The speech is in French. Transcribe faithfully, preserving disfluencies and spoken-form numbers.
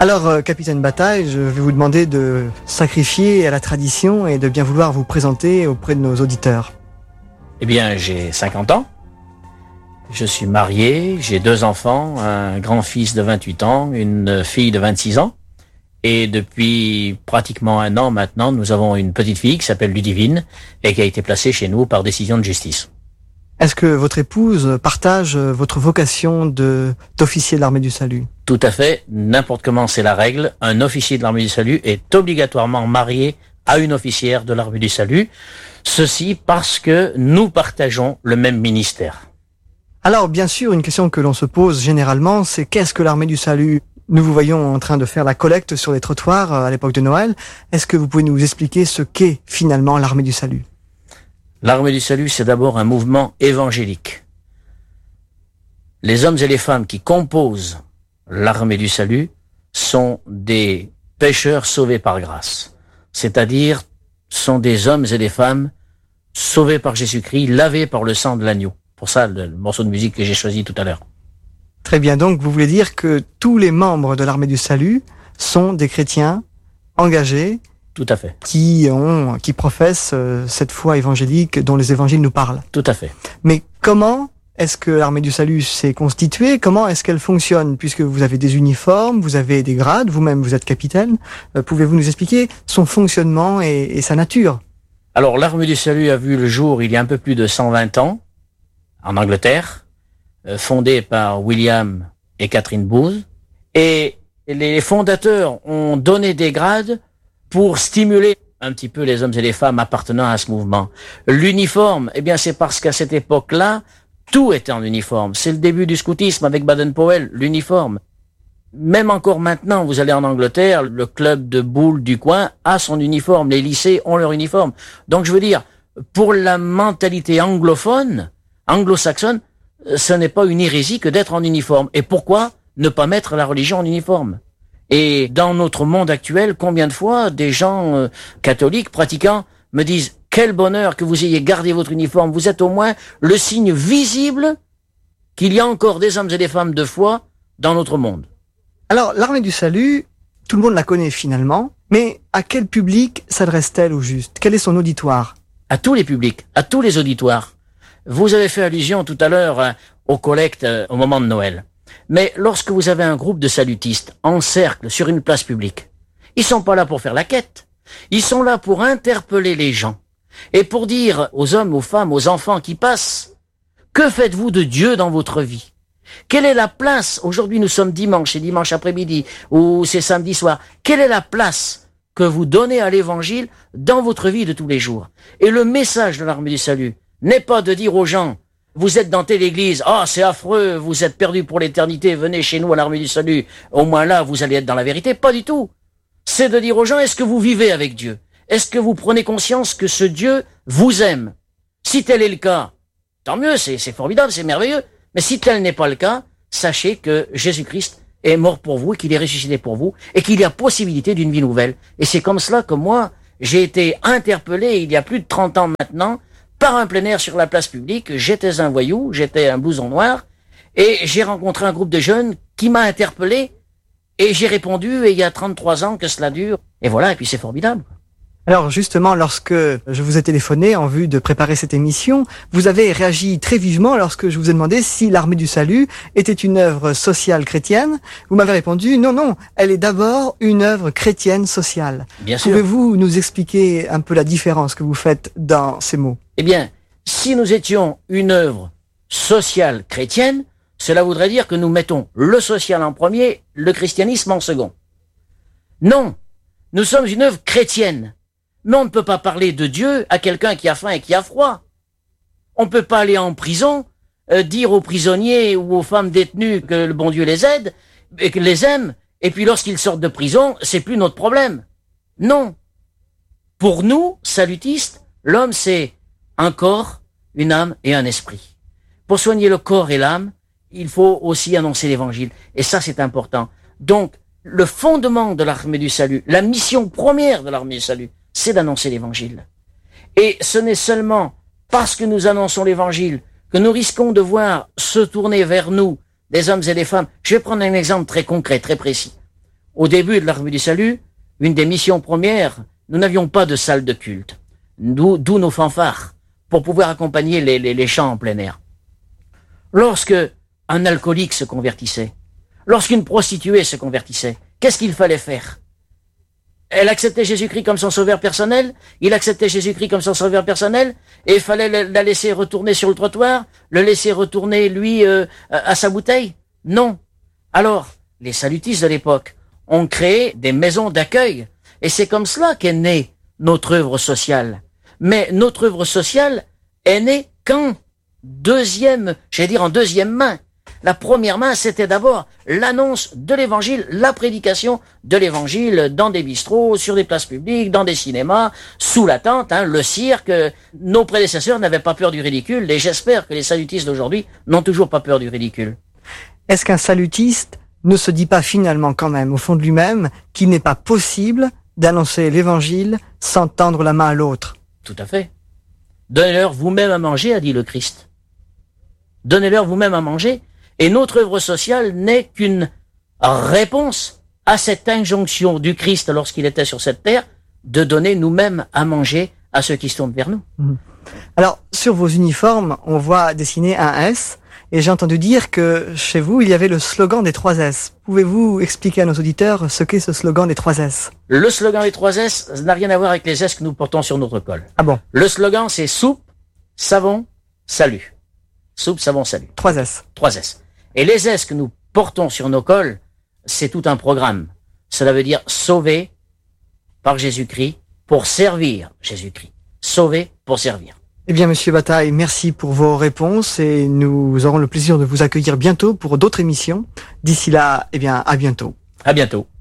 Alors, euh, capitaine Bataille, je vais vous demander de sacrifier à la tradition et de bien vouloir vous présenter auprès de nos auditeurs. Eh bien, j'ai cinquante ans. Je suis marié, j'ai deux enfants, un grand-fils de vingt-huit ans, une fille de vingt-six ans. Et depuis pratiquement un an maintenant, nous avons une petite fille qui s'appelle Ludivine et qui a été placée chez nous par décision de justice. Est-ce que votre épouse partage votre vocation de, d'officier de l'armée du salut? Tout à fait, n'importe comment c'est la règle. Un officier de l'armée du salut est obligatoirement marié à une officière de l'armée du salut. Ceci parce que nous partageons le même ministère. Alors, bien sûr, une question que l'on se pose généralement, c'est qu'est-ce que l'armée du salut? Nous vous voyons en train de faire la collecte sur les trottoirs à l'époque de Noël. Est-ce que vous pouvez nous expliquer ce qu'est finalement l'armée du salut? L'armée du salut, c'est d'abord un mouvement évangélique. Les hommes et les femmes qui composent l'armée du salut sont des pécheurs sauvés par grâce. C'est-à-dire, sont des hommes et des femmes sauvés par Jésus-Christ, lavés par le sang de l'agneau. Pour ça, le morceau de musique que j'ai choisi tout à l'heure. Très bien, donc vous voulez dire que tous les membres de l'armée du salut sont des chrétiens engagés, tout à fait, qui ont, qui professent euh, cette foi évangélique dont les évangiles nous parlent. Tout à fait. Mais comment est-ce que l'armée du salut s'est constituée? Comment est-ce qu'elle fonctionne? Puisque vous avez des uniformes, vous avez des grades, vous-même vous êtes capitaine. Euh, pouvez-vous nous expliquer son fonctionnement et, et sa nature? Alors l'armée du salut a vu le jour il y a un peu plus de cent vingt ans, en Angleterre, euh, fondée par William et Catherine Booth. Et les fondateurs ont donné des grades pour stimuler un petit peu les hommes et les femmes appartenant à ce mouvement. L'uniforme, eh bien c'est parce qu'à cette époque-là, tout était en uniforme. C'est le début du scoutisme avec Baden-Powell, l'uniforme. Même encore maintenant, vous allez en Angleterre, le club de boules du coin a son uniforme, les lycées ont leur uniforme. Donc je veux dire, pour la mentalité anglophone, anglo-saxonne, ce n'est pas une hérésie que d'être en uniforme. Et pourquoi ne pas mettre la religion en uniforme? Et dans notre monde actuel, combien de fois des gens euh, catholiques, pratiquants, me disent « Quel bonheur que vous ayez gardé votre uniforme, vous êtes au moins le signe visible qu'il y a encore des hommes et des femmes de foi dans notre monde. » Alors, l'armée du salut, tout le monde la connaît finalement, mais à quel public s'adresse-t-elle au juste? Quel est son auditoire? À tous les publics, à tous les auditoires. Vous avez fait allusion tout à l'heure euh, aux collectes euh, au moment de Noël. Mais lorsque vous avez un groupe de salutistes en cercle sur une place publique, ils sont pas là pour faire la quête. Ils sont là pour interpeller les gens et pour dire aux hommes, aux femmes, aux enfants qui passent, que faites-vous de Dieu dans votre vie? Quelle est la place? Aujourd'hui, nous sommes dimanche, c'est dimanche après-midi ou c'est samedi soir. Quelle est la place que vous donnez à l'évangile dans votre vie de tous les jours? Et le message de l'armée du salut n'est pas de dire aux gens, vous êtes dans telle église, ah, oh, c'est affreux, vous êtes perdus pour l'éternité, venez chez nous à l'armée du salut, au moins là, vous allez être dans la vérité. Pas du tout. C'est de dire aux gens, est-ce que vous vivez avec Dieu? Est-ce que vous prenez conscience que ce Dieu vous aime? Si tel est le cas, tant mieux, c'est, c'est formidable, c'est merveilleux. Mais si tel n'est pas le cas, sachez que Jésus-Christ est mort pour vous et qu'il est ressuscité pour vous et qu'il y a possibilité d'une vie nouvelle. Et c'est comme cela que moi, j'ai été interpellé il y a plus de trente ans maintenant par un plein air sur la place publique. J'étais un voyou, j'étais un blouson noir et j'ai rencontré un groupe de jeunes qui m'a interpellé et j'ai répondu et il y a trente-trois ans que cela dure. Et voilà, et puis c'est formidable. Alors justement, lorsque je vous ai téléphoné en vue de préparer cette émission, vous avez réagi très vivement lorsque je vous ai demandé si l'armée du salut était une œuvre sociale chrétienne. Vous m'avez répondu non, non, elle est d'abord une œuvre chrétienne sociale. Bien sûr. Pouvez-vous nous expliquer un peu la différence que vous faites dans ces mots? Eh bien, si nous étions une œuvre sociale chrétienne, cela voudrait dire que nous mettons le social en premier, le christianisme en second. Non, nous sommes une œuvre chrétienne. Mais on ne peut pas parler de Dieu à quelqu'un qui a faim et qui a froid. On ne peut pas aller en prison, euh, dire aux prisonniers ou aux femmes détenues que le bon Dieu les aide, et que les aime, et puis lorsqu'ils sortent de prison, c'est plus notre problème. Non. Pour nous, salutistes, l'homme c'est un corps, une âme et un esprit. Pour soigner le corps et l'âme, il faut aussi annoncer l'évangile. Et ça c'est important. Donc, le fondement de l'armée du salut, la mission première de l'armée du salut, c'est d'annoncer l'évangile. Et ce n'est seulement parce que nous annonçons l'évangile que nous risquons de voir se tourner vers nous des hommes et des femmes. Je vais prendre un exemple très concret, très précis. au début de l'Armée du Salut, une des missions premières, nous n'avions pas de salle de culte. D'où, d'où nos fanfares, pour pouvoir accompagner les, les, les chants en plein air. Lorsque un alcoolique se convertissait, lorsqu'une prostituée se convertissait, qu'est-ce qu'il fallait faire? Elle acceptait Jésus-Christ comme son sauveur personnel, il acceptait Jésus-Christ comme son sauveur personnel, et il fallait la laisser retourner sur le trottoir, le laisser retourner, lui, euh, à sa bouteille? Non. Alors, les salutistes de l'époque ont créé des maisons d'accueil, et c'est comme cela qu'est née notre œuvre sociale. Mais notre œuvre sociale est née quand? Deuxième, j'allais dire en deuxième main. La première main, c'était d'abord l'annonce de l'évangile, la prédication de l'évangile dans des bistrots, sur des places publiques, dans des cinémas, sous la tente, hein, le cirque. Nos prédécesseurs n'avaient pas peur du ridicule et j'espère que les salutistes d'aujourd'hui n'ont toujours pas peur du ridicule. Est-ce qu'un salutiste ne se dit pas finalement quand même, au fond de lui-même, qu'il n'est pas possible d'annoncer l'évangile sans tendre la main à l'autre? Tout à fait. Donnez-leur vous-même à manger, a dit le Christ. Donnez-leur vous-même à manger. Et notre œuvre sociale n'est qu'une réponse à cette injonction du Christ lorsqu'il était sur cette terre de donner nous-mêmes à manger à ceux qui se tournent vers nous. Alors, sur vos uniformes, on voit dessiner un S, et j'ai entendu dire que chez vous, il y avait le slogan des trois S. Pouvez-vous expliquer à nos auditeurs ce qu'est ce slogan des trois S? Le slogan des trois S n'a rien à voir avec les S que nous portons sur notre col. Ah bon? Le slogan, c'est soupe, savon, salut. Soupe, savon, salut. Trois S. Trois S. Et les S que nous portons sur nos cols, c'est tout un programme. Cela veut dire sauver par Jésus-Christ pour servir Jésus-Christ. Sauver pour servir. Eh bien, Monsieur Bataille, merci pour vos réponses et nous aurons le plaisir de vous accueillir bientôt pour d'autres émissions. D'ici là, eh bien, à bientôt. À bientôt.